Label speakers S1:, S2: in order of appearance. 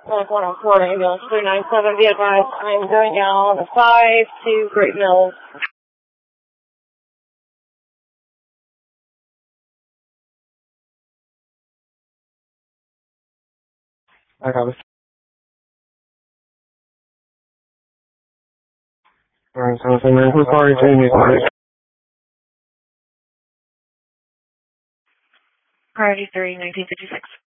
S1: 104, ambulance 397, be advised, I'm going down the 5 to Great Mills.
S2: I got it. Alright, so who's already doing these?
S1: Priority 3, 1956.